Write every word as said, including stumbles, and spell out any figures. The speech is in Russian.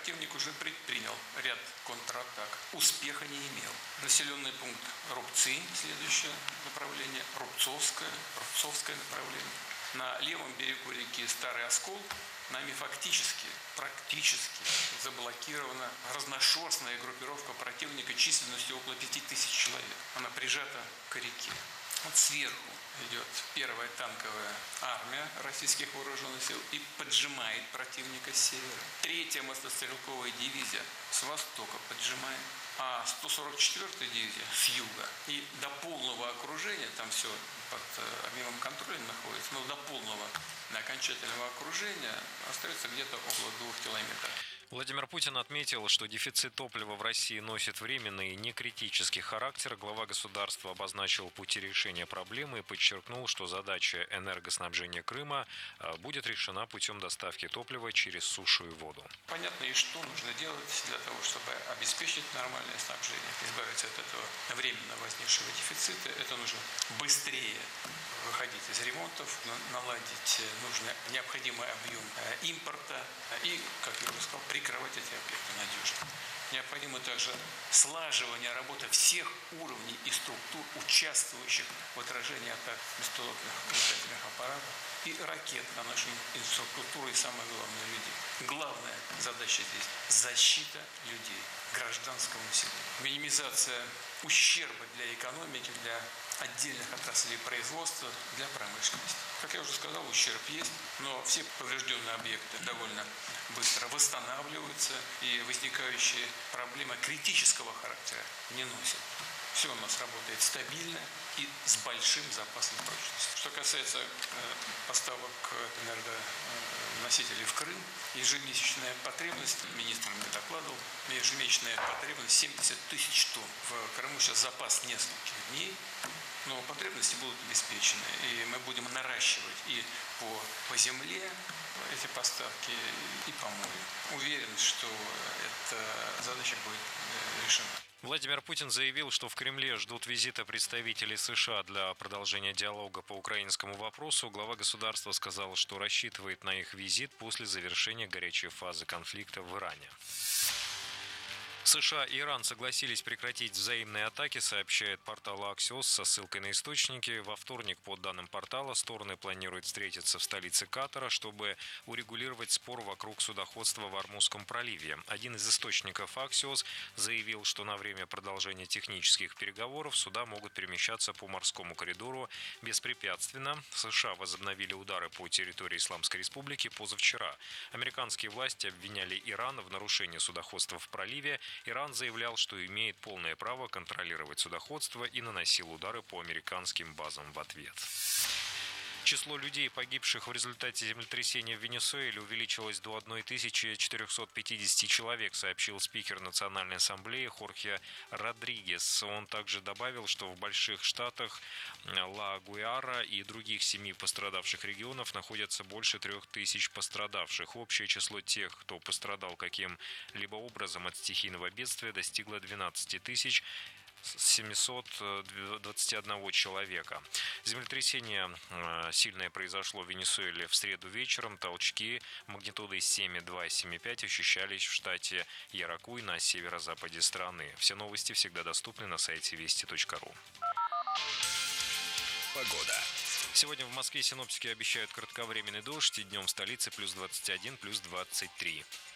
противник уже предпринял ряд контратак. Успеха не имел. Населенный пункт Рубцы, следующее направление, Рубцовское, Рубцовское направление. На левом берегу реки Старый Оскол нами фактически, практически заблокирована разношерстная группировка противника численностью около пяти тысяч человек. Она прижата к реке. Вот сверху идет первая танковая армия российских вооруженных сил и поджимает противника с севера. Третья мотострелковая дивизия с востока поджимает, а сто сорок четвёртая дивизия с юга. И до полного окружения, там все под огневым контролем находится, но до полного окончательного окружения остается где-то около двух километров. Владимир Путин отметил, что дефицит топлива в России носит временный и некритический характер. Глава государства обозначил пути решения проблемы и подчеркнул, что задача энергоснабжения Крыма будет решена путем доставки топлива через сушу и воду. Понятно, и что нужно делать для того, чтобы обеспечить нормальное снабжение, избавиться от этого временно возникшего дефицита. Это нужно быстрее выходить из ремонтов, наладить нужный необходимый объем импорта и, как я уже сказал, прикрывать эти объекты надежно. Необходимо также слаживание работы всех уровней и структур, участвующих в отражении атак беспилотных летательных аппаратов и ракет на нашу инфраструктуру и, самое главное, людей. Главная задача здесь – защита людей, гражданского населения. Минимизация ущерба для экономики, для отдельных отраслей производства, для промышленности. Как я уже сказал, ущерб есть, но все поврежденные объекты довольно быстро восстанавливаются, и возникающие проблемы критического характера не носят. Все у нас работает стабильно и с большим запасом прочности. Что касается э, поставок энергоносителей в Крым, ежемесячная потребность, министр мне докладывал, ежемесячная потребность семьдесят тысяч тонн. В Крыму сейчас запас нескольких дней, но потребности будут обеспечены, и мы будем наращивать и по, по земле эти поставки, и по морю. Уверен, что эта задача будет решена. Владимир Путин заявил, что в Кремле ждут визита представителей США для продолжения диалога по украинскому вопросу. Глава государства сказал, что рассчитывает на их визит после завершения горячей фазы конфликта в Иране. США и Иран согласились прекратить взаимные атаки, сообщает портал Axios со ссылкой на источники. Во вторник, по данным портала, стороны планируют встретиться в столице Катара, чтобы урегулировать спор вокруг судоходства в Ормузском проливе. Один из источников Axios заявил, что на время продолжения технических переговоров суда могут перемещаться по морскому коридору беспрепятственно. США возобновили удары по территории Исламской Республики позавчера. Американские власти обвиняли Иран в нарушении судоходства в проливе. Иран заявлял, что имеет полное право контролировать судоходство и наносил удары по американским базам в ответ. Число людей, погибших в результате землетрясения в Венесуэле, увеличилось до тысячи четырёхсот пятидесяти человек, сообщил спикер Национальной ассамблеи Хорхе Родригес. Он также добавил, что в Больших Штатах, Ла-Гуайра и других семи пострадавших регионов находятся больше трех тысяч пострадавших. Общее число тех, кто пострадал каким-либо образом от стихийного бедствия, достигло двенадцати тысяч семисот двадцати одного человека. Землетрясение сильное произошло в Венесуэле в среду вечером. Толчки магнитудой семь и два - семь и пять ощущались в штате Яракуй на северо-западе страны. Все новости всегда доступны на сайте вести точка ру. Погода. Сегодня в Москве синоптики обещают кратковременный дождь, и днем в столице плюс двадцать один, плюс двадцать три.